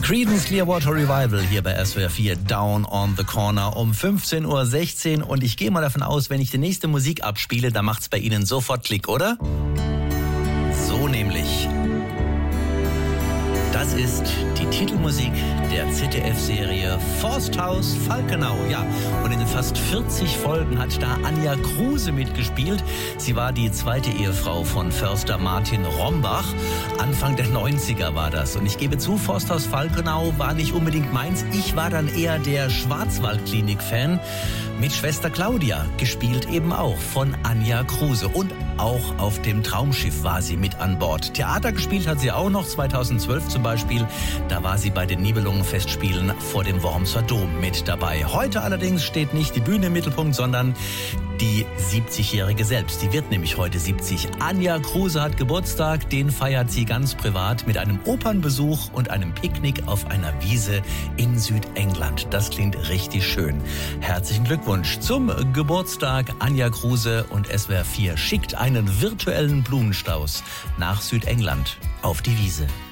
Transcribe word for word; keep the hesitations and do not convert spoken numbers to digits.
Creedence Clearwater Revival hier bei S W R vier Down on the Corner um fünfzehn Uhr sechzehn und ich gehe mal davon aus, wenn ich die nächste Musik abspiele, dann macht's bei Ihnen sofort Klick, oder? So nämlich. Das ist die Titelmusik der Z D F-Serie Forsthaus Falkenau. Ja, und in den fast vierzig Folgen hat da Anja Kruse mitgespielt. Sie war die zweite Ehefrau von Förster Martin Rombach. Anfang der neunziger war das. Und ich gebe zu, Forsthaus Falkenau war nicht unbedingt meins. Ich war dann eher der Schwarzwaldklinik-Fan mit Schwester Claudia, gespielt eben auch von Anja Kruse. Und auch auf dem Traumschiff war sie mit an Bord. Theater gespielt hat sie auch noch, zweitausendzwölf zum Beispiel. Da war sie bei den Nibelungenfestspielen vor dem Wormser Dom mit dabei. Heute allerdings steht nicht die Bühne im Mittelpunkt, sondern die siebzigjährige selbst. Die wird nämlich heute siebzig. Anja Kruse hat Geburtstag, den feiert sie ganz privat mit einem Opernbesuch und einem Picknick auf einer Wiese in Südengland. Das klingt richtig schön. Herzlichen Glückwunsch zum Geburtstag, Anja Kruse, und S W R vier schickt einen virtuellen Blumenstrauß nach Südengland auf die Wiese.